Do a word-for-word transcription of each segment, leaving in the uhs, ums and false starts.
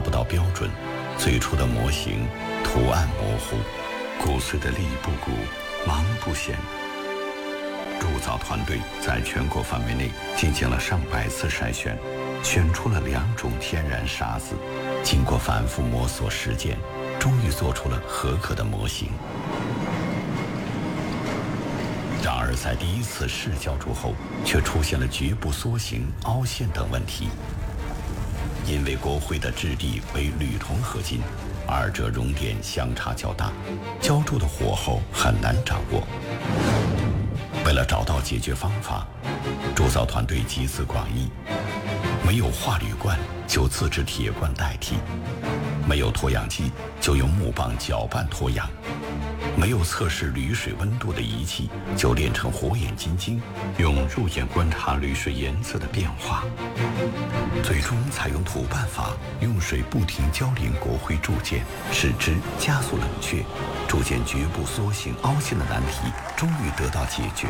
不到标准，最初的模型图案模糊，骨髓的力不鼓，盲不显。铸造团队在全国范围内进行了上百次筛选，选出了两种天然沙子，经过反复摸索实践，终于做出了合格的模型。然而在第一次试浇筑后，却出现了局部缩形、凹陷等问题。因为国徽的质地为铝铜合金，二者熔点相差较大，浇筑的火候很难掌握。为了找到解决方法，铸造团队集思广益，没有化铝罐就自制铁罐代替，没有脱氧机就用木棒搅拌脱氧，没有测试铝水温度的仪器就炼成火眼金睛，用肉眼观察铝水颜色的变化。最终采用土办法，用水不停浇淋国徽铸件，使之加速冷却，铸件局部缩形凹陷的难题终于得到解决。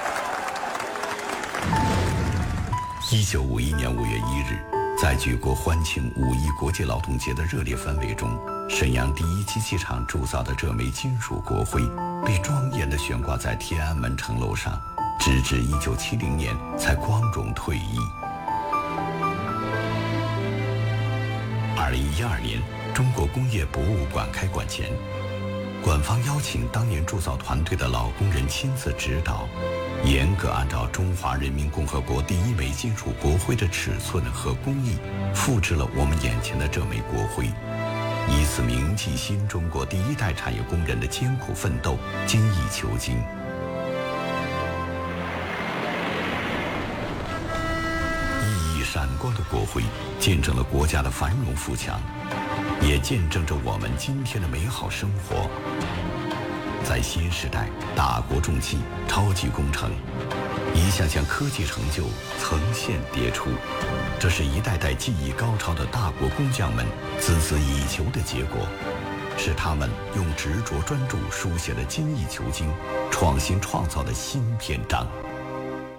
一九五一年五月一日，在举国欢庆五一国际劳动节的热烈氛围中，沈阳第一机器厂铸造的这枚金属国徽被庄严地悬挂在天安门城楼上，直至一九七零年才光荣退役。二零一二年，中国工业博物馆开馆前，馆方邀请当年铸造团队的老工人亲自指导，严格按照中华人民共和国第一枚金属国徽的尺寸和工艺，复制了我们眼前的这枚国徽，以此铭记新中国第一代产业工人的艰苦奋斗、精益求精。熠熠闪光的国徽，见证了国家的繁荣富强，也见证着我们今天的美好生活。在新时代，大国重器、超级工程，一项项科技成就层现迭出，这是一代代技艺高超的大国工匠们孜孜以求的结果，是他们用执着专注书写了精益求精、创新创造的新篇章。